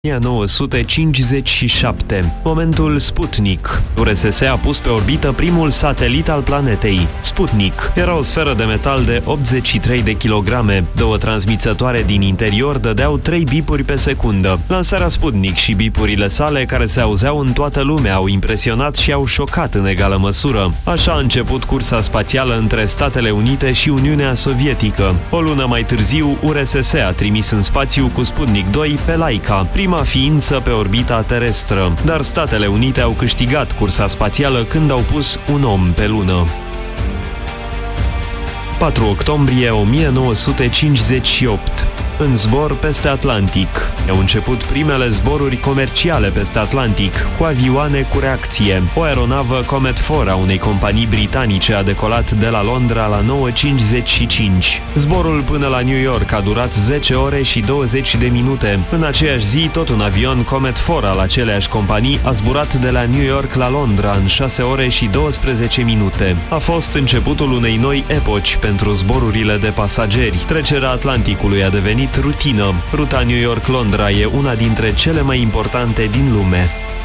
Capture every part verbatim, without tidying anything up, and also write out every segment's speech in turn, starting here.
o mie nouă sute cincizeci și șapte. Momentul Sputnik. U R S S a pus pe orbită primul satelit al planetei. Sputnik era o sferă de metal de optzeci și trei de kilograme. Două transmițătoare din interior dădeau trei bipuri pe secundă. Lansarea Sputnik și bipurile sale, care se auzeau în toată lumea, au impresionat și au șocat în egală măsură. Așa a început cursa spațială între Statele Unite și Uniunea Sovietică. O lună mai târziu, U R S S a trimis în spațiu cu Sputnik doi pe Laika, prima ființă pe orbita terestră. Dar Statele Unite au câștigat cursa spațială când au pus un om pe lună. patru octombrie o mie nouă sute cincizeci și opt. În zbor peste Atlantic. Au început primele zboruri comerciale peste Atlantic, cu avioane cu reacție. O aeronavă Comet patru a unei companii britanice a decolat de la Londra la nouă cincizeci și cinci. Zborul până la New York a durat zece ore și douăzeci de minute. În aceeași zi, tot un avion Comet patru al aceleași companii a zburat de la New York la Londra în șase ore și douăsprezece minute. A fost începutul unei noi epoci pentru zborurile de pasageri. Trecerea Atlanticului a devenit rutină. Ruta New York-Londra e una dintre cele mai importante din lume.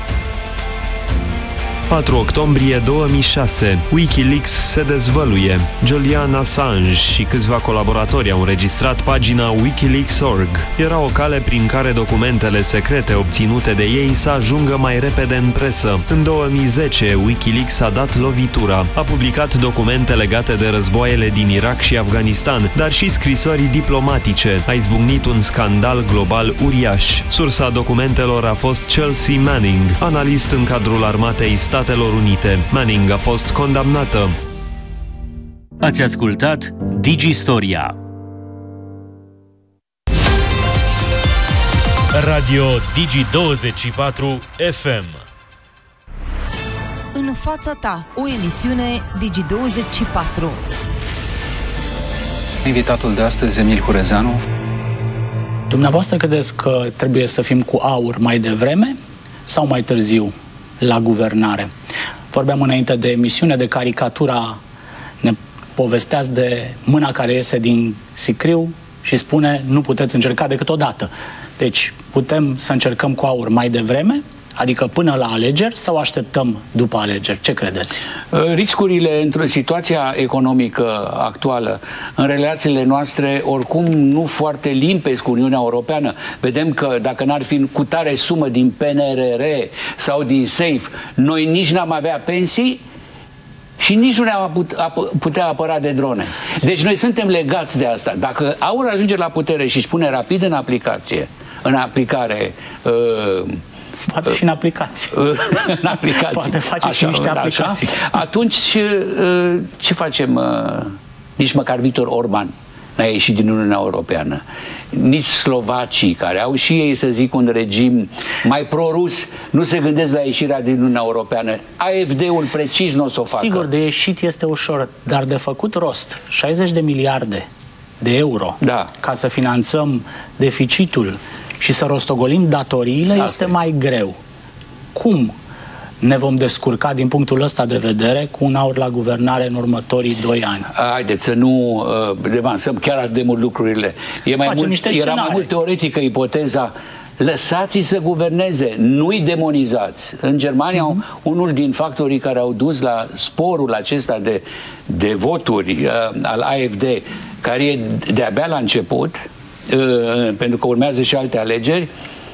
patru octombrie două mii șase. Wikileaks se dezvăluie. Julian Assange și câțiva colaboratori au înregistrat pagina Wikileaks punct org. Era o cale prin care documentele secrete obținute de ei să ajungă mai repede în presă. În două mii zece, Wikileaks a dat lovitura. A publicat documente legate de războaiele din Irak și Afganistan, dar și scrisori diplomatice. A izbucnit un scandal global uriaș. Sursa documentelor a fost Chelsea Manning, analist în cadrul armatei Statelor Unite. Manning a fost condamnată. Ați ascultat Digistoria. Radio Digi douăzeci și patru F M. În fața ta, o emisiune Digi douăzeci și patru. Invitatul de astăzi, Emil Hurezeanu. Dumneavoastră credeți că trebuie să fim cu aur mai devreme sau mai târziu la guvernare? Vorbeam înainte de emisiune, de caricatura, ne povesteați de mâna care iese din sicriu și spune nu puteți încerca decât o dată. Deci putem să încercăm cu aur mai devreme, adică până la alegeri, sau așteptăm după alegeri? Ce credeți? Riscurile într-o situație economică actuală, în relațiile noastre, oricum nu foarte limpezi cu Uniunea Europeană. Vedem că dacă n-ar fi cu tare sumă din P N R R sau din SAFE, noi nici n-am avea pensii și nici nu ne-am putea apăra de drone. Deci noi suntem legați de asta. Dacă aur ajunge la putere și își pune rapid în aplicație, în aplicare uh, Poate și în aplicații. În aplicații. Poate face așa, și niște aplicații. Așa. Atunci, ce facem? Nici măcar Victor Orban n-a ieșit din Uniunea Europeană. Nici slovacii, care au și ei, să zic, un regim mai pro-rus, nu se gândesc la ieșirea din Uniunea Europeană. A F D-ul precis nu o să o facă. Sigur, de ieșit este ușor, dar de făcut rost șaizeci de miliarde de euro, da, ca să finanțăm deficitul și să rostogolim datoriile, asta este mai greu. Cum ne vom descurca din punctul ăsta de vedere cu un aur la guvernare în următorii doi ani? Haideți să nu uh, devansăm chiar atât de mult lucrurile. E mai mult, era mai mult teoretică ipoteza. Lăsați-i să guverneze, nu-i demonizați. În Germania, mm-hmm. unul din factorii care au dus la sporul acesta de, de voturi uh, al A F D, care e de-abia la început, Uh, pentru că urmează și alte alegeri,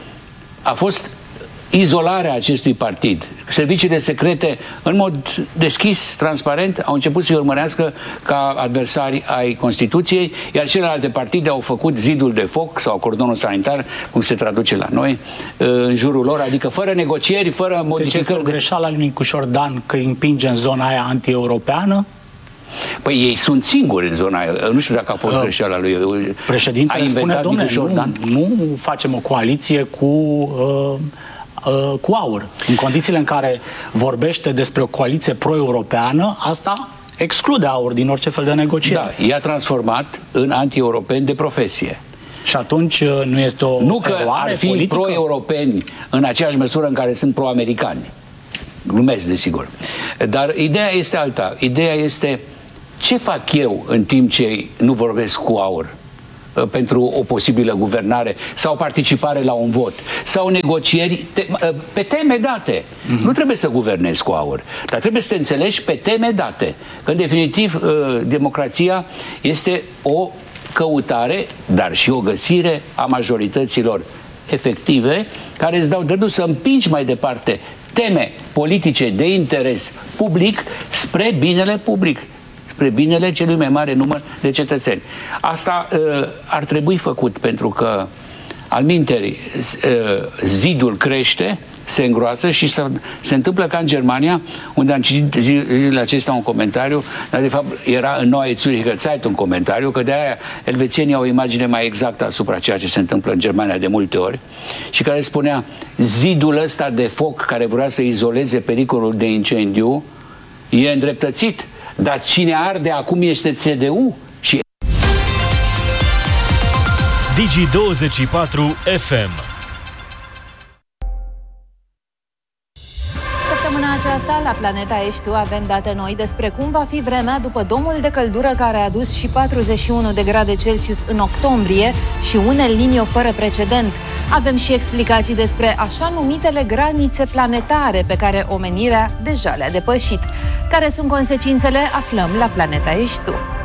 a fost izolarea acestui partid. Serviciile secrete, în mod deschis, transparent, au început să-i urmărească ca adversari ai Constituției, iar celelalte partide au făcut zidul de foc sau cordonul sanitar, cum se traduce la noi, în jurul lor, adică fără negocieri, fără modificări. Deci este o greșeală lui Nicușor Dan că îi împinge în zona aia anti-europeană? Păi ei sunt singuri în zona aia. Nu știu dacă a fost uh, greșeala lui. Președintele spune, domnule, nu, nu facem o coaliție cu, uh, uh, cu aur. În condițiile în care vorbește despre o coaliție pro-europeană, asta exclude aur din orice fel de negociere. Da, i-a transformat în anti-europeni de profesie. Și atunci nu este o Nu că ar fi pro-europeni în aceeași măsură în care sunt pro-americani. Glumesc, desigur. Dar ideea este alta. Ideea este ce fac eu în timp ce nu vorbesc cu aur? uh, pentru o posibilă guvernare sau participare la un vot sau negocieri te, uh, pe teme date. Mm-hmm. Nu trebuie să guvernezi cu aur, dar trebuie să te înțelegi pe teme date. Că, în definitiv, uh, democrația este o căutare, dar și o găsire a majorităților efective care îți dau dreptul să împingi mai departe teme politice de interes public spre binele public, spre binele celui mai mare număr de cetățeni. Asta uh, ar trebui făcut, pentru că alminteri uh, zidul crește, se îngroasă și se, se întâmplă ca în Germania, unde am citit zilele acestea un comentariu, dar de fapt era în Neue Zürcher Zeitung un comentariu, că de aia elvețienii au o imagine mai exactă asupra ceea ce se întâmplă în Germania de multe ori, și care spunea: zidul ăsta de foc care vrea să izoleze pericolul de incendiu e îndreptățit, dar cine arde acum este C D U. Și Digi douăzeci și patru F M. Săptămâna aceasta, la Planeta Ești Tu, avem date noi despre cum va fi vremea după domul de căldură care a adus și patruzeci și unu de grade Celsius în octombrie și un El Niño fără precedent. Avem și explicații despre așa numitele granițe planetare pe care omenirea deja le-a depășit. Care sunt consecințele? Aflăm la Planeta Ești Tu.